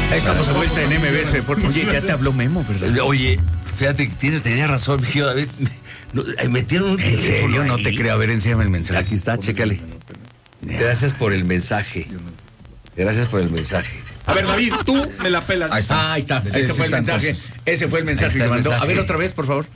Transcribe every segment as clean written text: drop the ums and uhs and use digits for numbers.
Estamos de vuelta en MBS. Oye, ya te habló Memo, ¿verdad? Oye, fíjate que tenía razón, mi hijo David. Metieron un ¿En serio? No ahí. te creo. A ver, enséñame el mensaje. Aquí está, chécale. Gracias por el mensaje. Gracias por el mensaje. A ver, David, tú me la pelas. Ahí está. Ahí está. Ese fue el mensaje. Ese fue el mensaje que mandó. A ver, otra vez, por favor.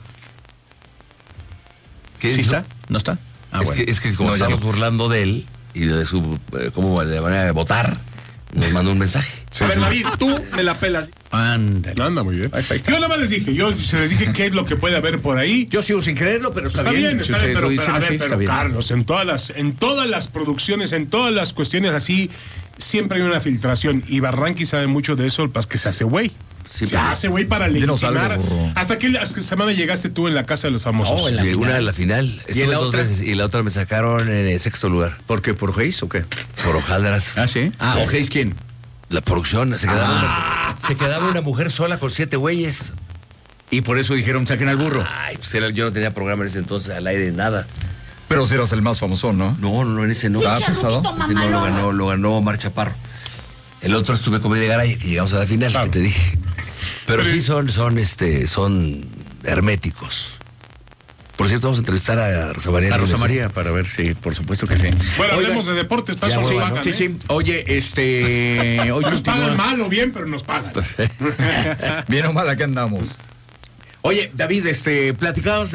¿Qué ¿Sí dijo? está? ¿No está? Es que como estamos burlando de él y de su de manera de votar, nos mandó un mensaje. A ver, David, tú me la pelas. Ándale. Anda muy bien. Yo nada más les dije, les dije qué es lo que puede haber por ahí. Yo sigo sin creerlo, pero está bien. Está bien, pero, dicen a ver, así, pero está bien. Carlos, en todas las producciones, en todas las cuestiones así, siempre hay una filtración. Y Barranqui sabe mucho de eso, que se hace güey. Sí, se hace güey para legitimar. algo, ¿Hasta qué semana llegaste tú en la Casa de los famosos? Oh, en la Una final. en la final. ¿Y en la Estuve 2 otra? veces y la otra me sacaron en el 6º lugar. ¿Por qué? ¿Por Hayes o qué? Por hojaldras. Ah, ¿sí? Ah, ¿o Hayes quién? La producción. Se quedaba una mujer sola con 7 güeyes. Y por eso dijeron, saquen al burro. Ay, pues yo no tenía programa en ese entonces al aire, nada. Pero si eras el más famoso, ¿no? No, en ese no. ¿Estaba pesado? Ese no, lo ganó Omar Chaparro. El otro estuve con Media Garay, que llegamos a la final, que te dije. Pero sí son herméticos. Por cierto, vamos a entrevistar a Rosa María. A Rosa María, para ver si, por supuesto que sí. Bueno, Oigan, hablemos de deportes, ya, nos sí, pagan, sí, ¿eh? sí. Oye, hoy Nos pagan continúa- mal o bien, pero nos pagan. Bien o mal, aquí andamos. Oye, David, platicabas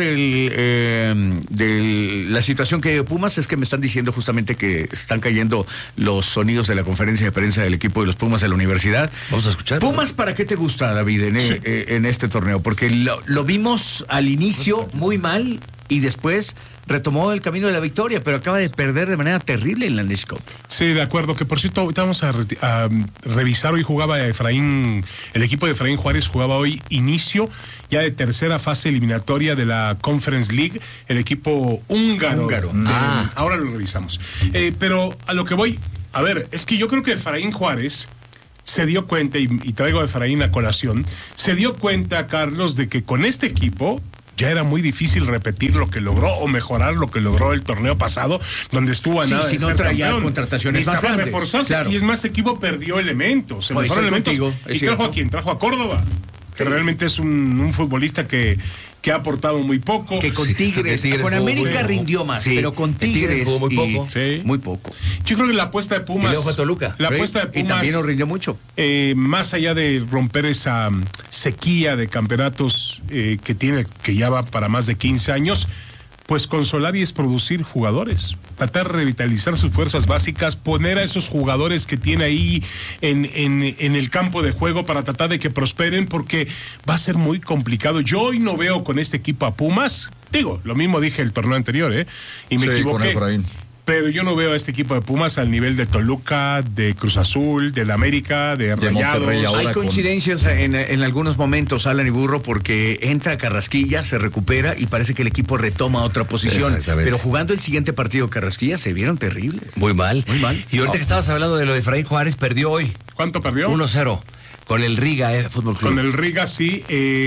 de la situación que hay de Pumas. Es que me están diciendo justamente que están cayendo los sonidos de la conferencia de prensa del equipo de los Pumas de la universidad. Vamos a escuchar. Pumas, ¿para qué te gusta, David, en este torneo? Porque lo vimos al inicio muy mal y después retomó el camino de la victoria, pero acaba de perder de manera terrible en la League Cup. Sí, de acuerdo, que por cierto, ahorita vamos a revisar, hoy jugaba el equipo de Efraín Juárez jugaba hoy inicio ya de tercera fase eliminatoria de la Conference League, el equipo húngaro. Ahora lo revisamos. Pero a lo que voy, a ver, es que yo creo que Efraín Juárez se dio cuenta, y traigo a Efraín a colación, se dio cuenta, Carlos, de que con este equipo ya era muy difícil repetir lo que logró o mejorar lo que logró el torneo pasado, donde estuvo a nada de si no ser traía campeón. contrataciones más Necesitaba grandes, reforzarse, claro. y es más, este equipo perdió elementos. Se le Pues fueron estoy elementos. contigo, es ¿Y trajo cierto. a quién? Trajo a Córdoba, que realmente es un futbolista que ha aportado muy poco. Que con Sí, Tigres, Tigres con jugó América muy rindió más, Sí, pero con en Tigres Tigres jugó muy poco. Sí. muy poco. Yo creo que la apuesta de Pumas. Y luego fue Toluca. La apuesta de Y Pumas. también nos rindió mucho. Más allá de romper esa sequía de campeonatos que tiene, que ya va para más de 15 años, pues con Solari es producir jugadores, tratar de revitalizar sus fuerzas básicas, poner a esos jugadores que tiene ahí en el campo de juego para tratar de que prosperen, porque va a ser muy complicado. Yo hoy no veo con este equipo a Pumas, digo, lo mismo dije el torneo anterior, y me Sí, equivoqué. con Efraín. Pero yo no veo a este equipo de Pumas al nivel de Toluca, de Cruz Azul, del América, de Rayados. Monterrey ahora. Hay coincidencias en algunos momentos, Alan y Burro, porque entra Carrasquilla, se recupera y parece que el equipo retoma otra posición. Exactamente. Pero jugando el siguiente partido Carrasquilla se vieron terribles. Muy mal. Muy mal. Y ahorita que estabas hablando de lo de Efraín Juárez, perdió hoy. ¿Cuánto perdió? 1-0. Con el Riga, Fútbol Club. Con el Riga, sí.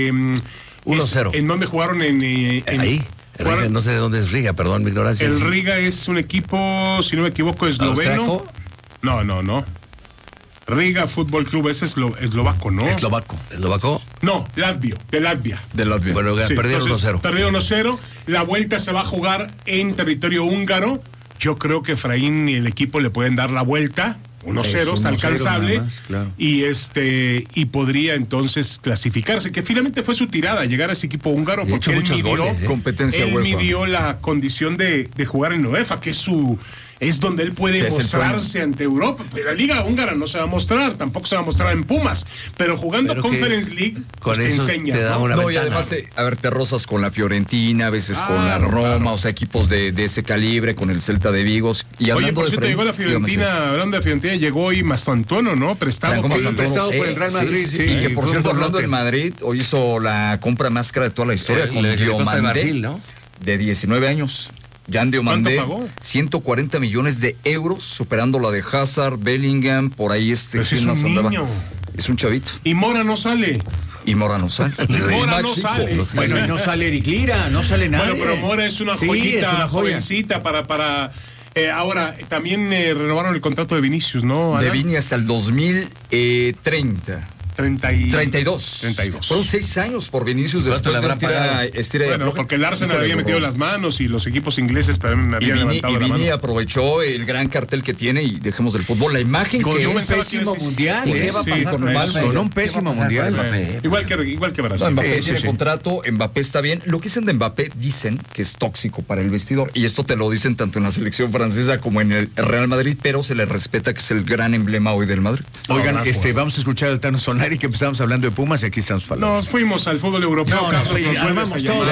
1-0. ¿En dónde jugaron? Ahí. jugaron- Riga, no sé de dónde es Riga, perdón, mi ignorancia. El Riga es un equipo, si no me equivoco, esloveno. ¿Austriaco? No. Riga Fútbol Club, ese es eslovaco, ¿no? Eslovaco. ¿Eslovaco? No, de Latvia. De Latvia. Bueno, Sí, perdieron entonces, 1-0. Perdió 1-0. La vuelta se va a jugar en territorio húngaro. Yo creo que Efraín y el equipo le pueden dar la vuelta. 1-0, está 1-0 alcanzable. nada más, claro. Y podría entonces clasificarse, que finalmente fue su tirada, llegar a ese equipo húngaro, Y ha porque hecho él muchos midió, goles, Competencia él UEFA. midió la condición de jugar en la UEFA, que es donde él puede Sí, es el mostrarse ante Europa. Pero la Liga Húngara no se va a mostrar, tampoco se va a mostrar en Pumas. Pero jugando Pero que Conference League, con pues te eso enseñas, te da ¿no? una No, y ventana. además te rozas con la Fiorentina, a veces con la Claro, Roma, claro. o sea, equipos de ese calibre, con el Celta de Vigos. Y Oye, hablando por de cierto, Efraín, llegó la Fiorentina, hablando de Fiorentina, llegó hoy Mastantuono, ¿no? Prestado. Como por- Mastantuono, prestado sí, por el Real Madrid, sí, sí. y que por fue cierto, un hablando borlote. del Madrid, hoy hizo la compra más cara de toda la historia con Le Costa de Diomandé, Marfil, ¿no? de 19 años. Jan Diomandé, ¿Cuánto pagó? 140 millones de euros, superando la de Hazard, Bellingham, por ahí Pero si ¿quién es más un andaba? niño. Es un chavito. Y Mora no sale. Y Mora no sale. Y Mora Más no chico. sale. Bueno, y no sale Eric Lira, no sale nadie. Bueno, pero Mora es una Sí, joyita, es una joya. jovencita para Ahora, también renovaron el contrato de Vinicius, ¿no, Alan? De Vini hasta el 2030. 32. Fueron 6 años por Vinicius después de estira bueno, porque el Arsenal había metido las manos y los equipos ingleses también me habían levantado la mano. Vini aprovechó el gran cartel que tiene y dejemos del fútbol. La imagen con que un es pésimo mundial. ¿Qué va a pasar con un pésimo mundial? Igual que Brasil. No, Mbappé tiene contrato, Mbappé está bien. Lo que dicen de Mbappé, dicen que es tóxico para el vestidor. Y esto te lo dicen tanto en la selección francesa como en el Real Madrid, pero se le respeta que es el gran emblema hoy del Madrid. Oigan, vamos a escuchar al Tano Solari, que empezamos hablando de Pumas y aquí estamos hablando. Nos fuimos al fútbol europeo, Carlos. Armamos todo,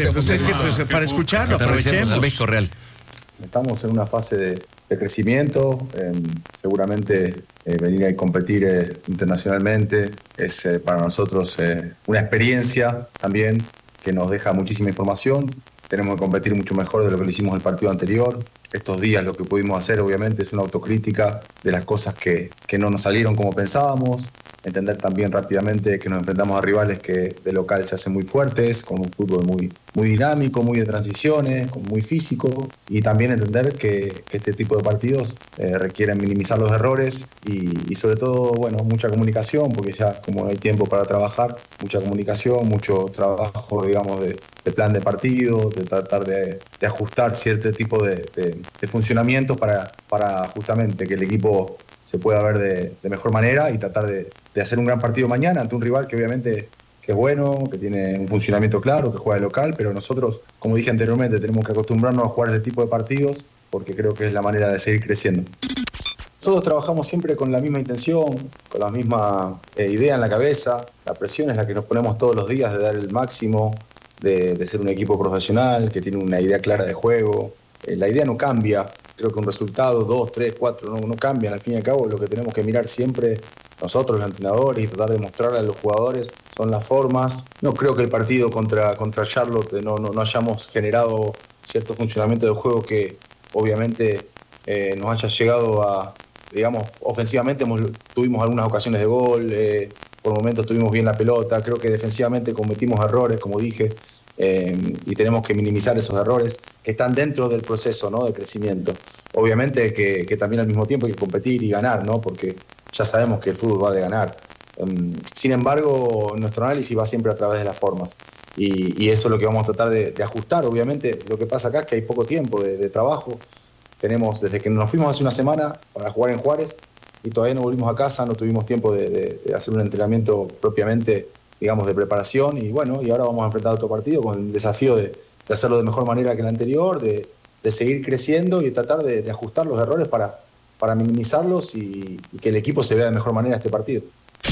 para escucharlo, aprovechemos. Al México Real. Estamos en una fase de crecimiento, seguramente venir a competir internacionalmente es para nosotros una experiencia también que nos deja muchísima información. Tenemos que competir mucho mejor de lo que lo hicimos el partido anterior. Estos días lo que pudimos hacer obviamente es una autocrítica de las cosas que no nos salieron como pensábamos. Entender también rápidamente que nos enfrentamos a rivales que de local se hacen muy fuertes, con un fútbol muy dinámico, muy de transiciones, muy físico, y también entender que este tipo de partidos requieren minimizar los errores y sobre todo, bueno, mucha comunicación, porque ya como no hay tiempo para trabajar, mucha comunicación, mucho trabajo, digamos, de plan de partido, de tratar de ajustar cierto tipo de funcionamientos para justamente que el equipo se pueda ver de mejor manera y tratar de hacer un gran partido mañana ante un rival que obviamente que es bueno, que tiene un funcionamiento claro, que juega de local, pero nosotros, como dije anteriormente, tenemos que acostumbrarnos a jugar este tipo de partidos porque creo que es la manera de seguir creciendo. Nosotros trabajamos siempre con la misma intención, con la misma idea en la cabeza. La presión es la que nos ponemos todos los días de dar el máximo, de ser un equipo profesional, que tiene una idea clara de juego. La idea no cambia. Creo que un resultado, 2, 3, 4, no cambian. Al fin y al cabo, lo que tenemos que mirar siempre nosotros, los entrenadores, y tratar de mostrarle a los jugadores son las formas. No creo que el partido contra Charlotte no hayamos generado cierto funcionamiento del juego que obviamente nos haya llegado a, digamos, ofensivamente tuvimos algunas ocasiones de gol, por momentos tuvimos bien la pelota. Creo que defensivamente cometimos errores, como dije, y tenemos que minimizar esos errores que están dentro del proceso, ¿no?, de crecimiento. Obviamente que también al mismo tiempo hay que competir y ganar, ¿no?, porque ya sabemos que el fútbol va de ganar. Sin embargo, nuestro análisis va siempre a través de las formas y eso es lo que vamos a tratar de ajustar. Obviamente lo que pasa acá es que hay poco tiempo de trabajo. Tenemos desde que nos fuimos hace una semana para jugar en Juárez y todavía no volvimos a casa, no tuvimos tiempo de hacer un entrenamiento propiamente, digamos, de preparación, y bueno, y ahora vamos a enfrentar otro partido con el desafío de hacerlo de mejor manera que el anterior, de seguir creciendo y tratar de ajustar los errores para minimizarlos y que el equipo se vea de mejor manera este partido.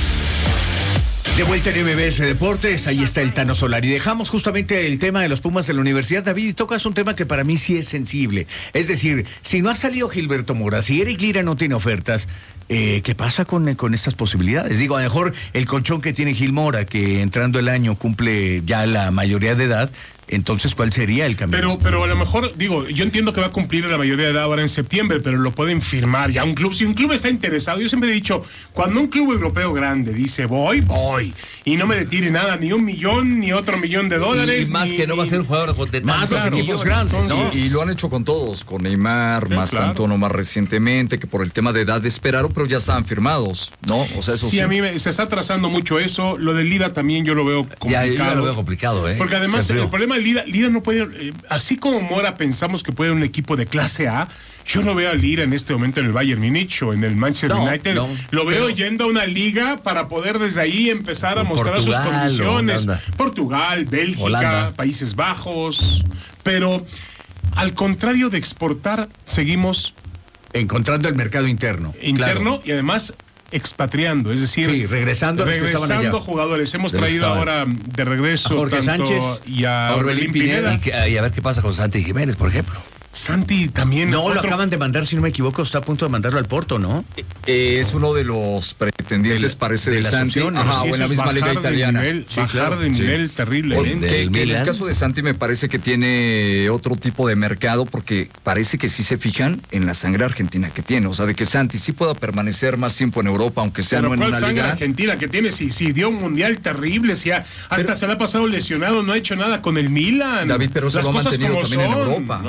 De vuelta en MBS Deportes, ahí está el Tano Solari. Dejamos justamente el tema de los Pumas de la Universidad. David, tocas un tema que para mí sí es sensible. Es decir, si no ha salido Gilberto Mora, si Eric Lira no tiene ofertas, ¿qué pasa con estas posibilidades? Digo, a lo mejor el colchón que tiene Gil Mora, que entrando el año cumple ya la mayoría de edad, entonces, ¿cuál sería el camino? Pero a lo mejor, digo, yo entiendo que va a cumplir la mayoría de edad ahora en septiembre, pero lo pueden firmar ya un club. Si un club está interesado, yo siempre he dicho, cuando un club europeo grande dice voy, y no me detiene nada, ni $1 millón, ni otro $1 millón. Y más que no va a ser un jugador de más los equipos grandes, ¿no? Y lo han hecho con todos, con Neymar, sí, más Antonio más recientemente, que por el tema de edad esperaron, pero ya estaban firmados, ¿no? O sea, eso sí. A mí se está trazando mucho eso. Lo de Lira también yo lo veo complicado. Ya lo veo complicado, Porque además el problema de Lira no puede, así como Mora pensamos que puede un equipo de clase A, yo no veo a Lira en este momento en el Bayern Múnich o en el Manchester United. Lo veo yendo a una liga para poder desde ahí empezar a mostrar Portugal, sus condiciones. Portugal, Bélgica, Holanda, Países Bajos. Pero al contrario de exportar, seguimos encontrando el mercado interno. Claro. Y además expatriando, es decir, sí, regresando jugadores. Hemos traído ahora de regreso a Jorge Sánchez y a Orbelín Pineda. Y a ver qué pasa con Santi Jiménez, por ejemplo. Santi también. No, lo acaban de mandar, si no me equivoco, está a punto de mandarlo al Porto, ¿no? Es uno de los pretendientes, parece, de Santi. Ajá, o en la misma liga italiana. Bajar de nivel terriblemente. En el caso de Santi me parece que tiene otro tipo de mercado, porque parece que sí se fijan en la sangre argentina que tiene. O sea, de que Santi sí pueda permanecer más tiempo en Europa, aunque sea no en una liga. Argentina que tiene, si dio un mundial terrible, hasta se le ha pasado lesionado, no ha hecho nada con el Milan. David, pero se lo ha mantenido también en Europa. No.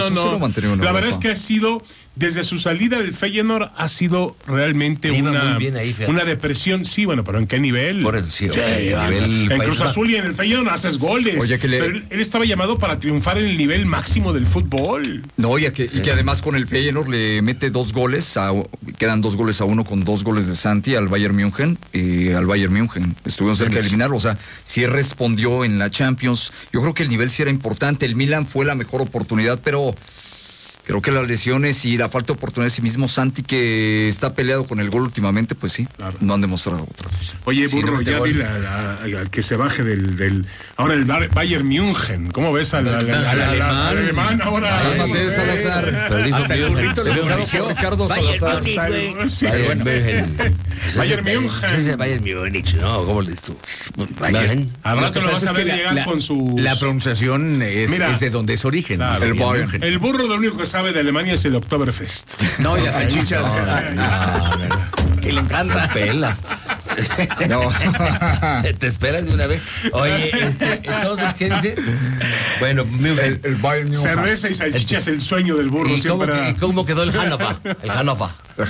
Sí lo ha mantenido en La Europa. verdad es que ha sido, desde su salida del Feyenoord, ha sido realmente Iba muy bien ahí, fíjate. una depresión. Sí, bueno, pero ¿en qué nivel? Por eso, sí, a nivel en País Cruz Vasco. Azul y en el Feyenoord haces goles. Oye, que pero él estaba llamado para triunfar en el nivel máximo del fútbol. No, y que además con el Feyenoord le mete 2 goles, quedan 2-1 con 2 goles de Santi al Bayern München, y al Bayern München estuvieron cerca de eliminarlo, o sea, sí respondió en la Champions. Yo creo que el nivel sí era importante, el Milan fue la mejor oportunidad, pero creo que las lesiones y la falta de oportunidad de sí mismo, Santi, que está peleado con el gol últimamente, pues sí, Claro. no han demostrado otra cosa. Oye, Sí, Burro, no mete ya gol. dile al que se baje del ahora el Bayern München. ¿Cómo ves al alemán ahora? Cálmate, Salazar. Pero dijo Hasta el München. burrito lo Pero corrigió. Ricardo Salazar. Hasta el- sí, Bayern bueno. München. Bayern München. Es el Bayern Múnich, ¿no? ¿Cómo le dices tú? Bayern. Al Lo rato que lo pasa vas a es que ver llegar con su... la pronunciación es Mira. de donde es origen. Claro. es El Bayern Bayern. München. El burro lo único que sabe de Alemania es el Oktoberfest. No, y las salchichas. Que le encantan pelas. No. ¿Te esperas de una vez? Oye, entonces, ¿qué dice? Bueno, München. El Bayern München. Cerveza y salchichas, el sueño del burro. ¿Y cómo, Siempre era- cómo quedó el Hannover? El Hannover.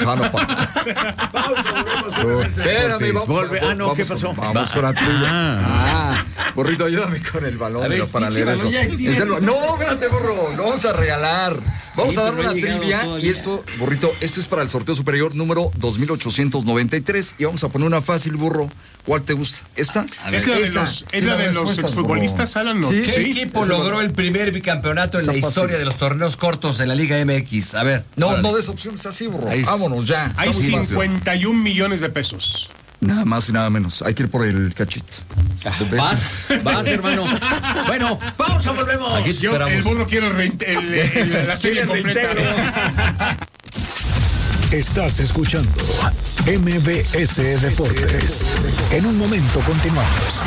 Espérame, ¿qué pasó? Vamos con la trivia. Burrito, ayúdame con el balón. A ver, para pinche leer balón, eso. ya tiene- No, espérate, burro. Lo vamos a regalar. Vamos a dar pero no una he llegado trivia. todavía. Y esto, burrito, esto es para el sorteo superior número 2893. Y vamos a poner una fácil, burro. ¿Cuál te gusta? ¿Esta? Es la de Esa. los, Sí, es la de los respuesta, exfutbolistas, Alan, ¿no? Sí. ¿Qué equipo logró el primer bicampeonato en la Está historia fácil. de los torneos cortos en la Liga MX? A ver. No, órale. no des opciones así, burro. Ahí. Vámonos ya. Hay Está muy fácil. 51 millones de pesos. Nada más y nada menos. Hay que ir por el cachito. Vas, hermano. Bueno, pausa, volvemos. Aquí te Yo, esperamos. el burro quiere la serie completa. Estás escuchando MBS Deportes. En un momento continuamos.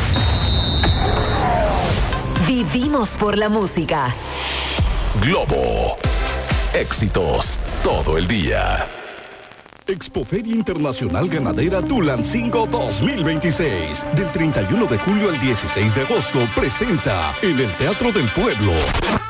Vivimos por la música. Globo. Éxitos todo el día. Expoferia Internacional Ganadera Tulancingo 2026. Del 31 de julio al 16 de agosto presenta en el Teatro del Pueblo